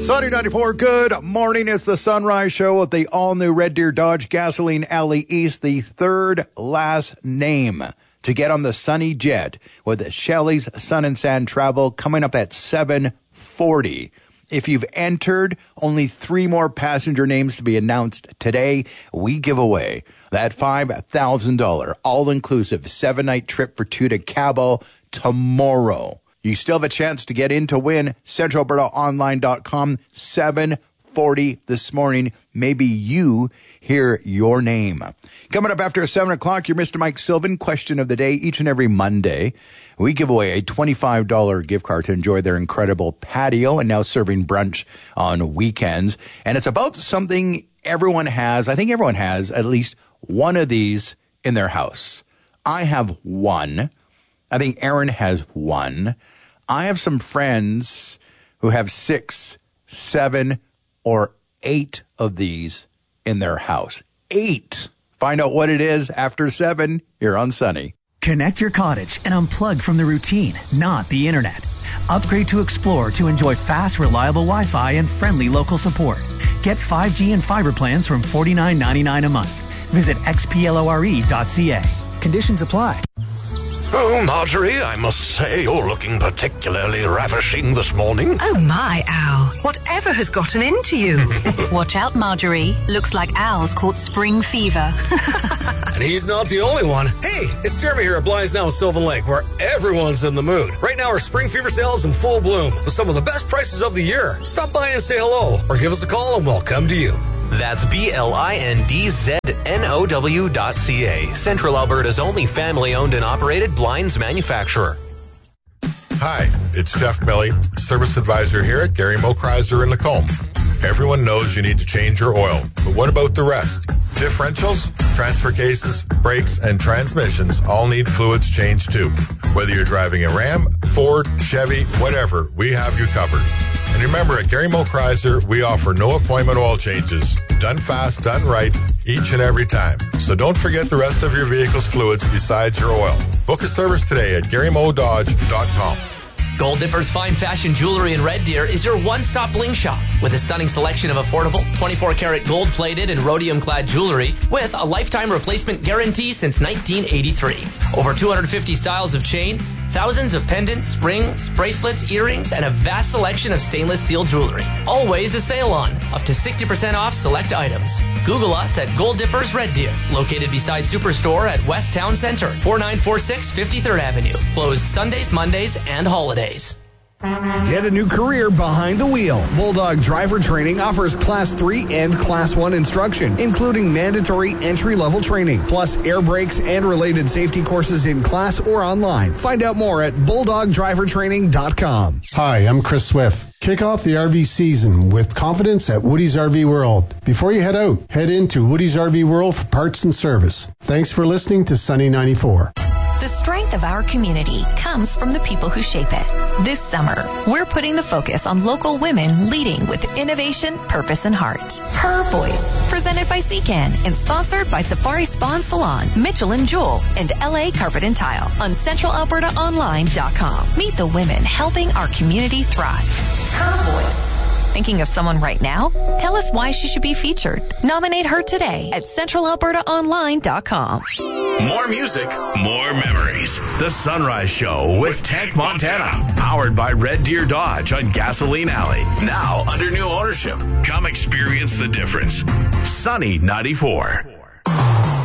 Sunny 94, good morning. It's the Sunrise Show with the all-new Red Deer Dodge Gasoline Alley East, the third last name to get on the Sunny Jet with Shelley's Sun and Sand Travel coming up at 7:40. If you've entered, only 3 more passenger names to be announced today. We give away that $5,000 all-inclusive 7-night trip for 2 to Cabo tomorrow. You still have a chance to get in to win. CentralAlbertaOnline.com, 7:40 this morning. Maybe you hear your name. Coming up after 7 o'clock, your Mr. Mike Sylvan question of the day. Each and every Monday, we give away a $25 gift card to enjoy their incredible patio and now serving brunch on weekends. And it's about something everyone has. I think everyone has at least one of these in their house. I have one. I think Aaron has one. I have some friends who have 6, 7, or 8 of these in their house. 8. Find out what it is after 7 here on Sunny. Connect your cottage and unplug from the routine, not the internet. Upgrade to Explore to enjoy fast, reliable Wi-Fi and friendly local support. Get 5G and fiber plans from $49.99 a month. Visit xplore.ca. Conditions apply. Oh, Marjorie, I must say you're looking particularly ravishing this morning. Oh, my, Al. Whatever has gotten into you? Watch out, Marjorie. Looks like Al's caught spring fever. And he's not the only one. Hey, it's Jeremy here at Blinds Now in Sylvan Lake, where everyone's in the mood. Right now, our spring fever sale is in full bloom with some of the best prices of the year. Stop by and say hello, or give us a call and we'll come to you. That's BLINDZNOW.ca. Central Alberta's only family-owned and operated blinds manufacturer. Hi, it's Jeff Milley, Service Advisor here at Gary Mo Chrysler in Lacombe. Everyone knows you need to change your oil, but what about the rest? Differentials, transfer cases, brakes, and transmissions all need fluids changed too. Whether you're driving a Ram, Ford, Chevy, whatever, we have you covered. And remember, at Gary Mo Chrysler, we offer no appointment oil changes. Done fast, done right, each and every time. So don't forget the rest of your vehicle's fluids besides your oil. Book a service today at GaryMoDodge.com. Gold Dipper's Fine Fashion Jewelry in Red Deer is your one-stop bling shop with a stunning selection of affordable 24-karat gold-plated and rhodium-clad jewelry with a lifetime replacement guarantee since 1983. Over 250 styles of chain, thousands of pendants, rings, bracelets, earrings, and a vast selection of stainless steel jewelry. Always a sale on, up to 60% off select items. Google us at Gold Dippers Red Deer, located beside Superstore at West Town Center, 4946 53rd Avenue. Closed Sundays, Mondays, and holidays. Get a new career behind the wheel. Bulldog Driver Training offers Class 3 and Class 1 instruction, including mandatory entry-level training, plus air brakes and related safety courses in class or online. Find out more at BulldogDriverTraining.com. Hi, I'm Chris Swift. Kick off the RV season with confidence at Woody's RV World. Before you head out, head into Woody's RV World for parts and service. Thanks for listening to Sunny 94. The strength of our community comes from the people who shape it. This summer, we're putting the focus on local women leading with innovation, purpose, and heart. Her Voice, presented by Secan and sponsored by Safari Spa and Salon, Mitchell & Jewel, and LA Carpet and Tile on CentralAlbertaOnline.com. Meet the women helping our community thrive. Her Voice. Thinking of someone right now? Tell us why she should be featured. Nominate her today at CentralAlbertaOnline.com. More music, more memories. The Sunrise Show with Tank Montana. Powered by Red Deer Dodge on Gasoline Alley. Now under new ownership. Come experience the difference. Sunny 94.